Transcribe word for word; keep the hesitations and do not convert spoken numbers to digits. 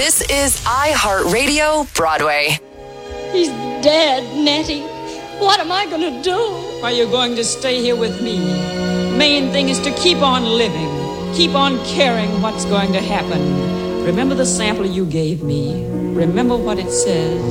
This is iHeartRadio Broadway. He's dead, Nettie. What am I going to do? Are you going to stay here with me? Main thing is to keep on living. Keep on caring what's going to happen. Remember the sample you gave me. Remember what it says.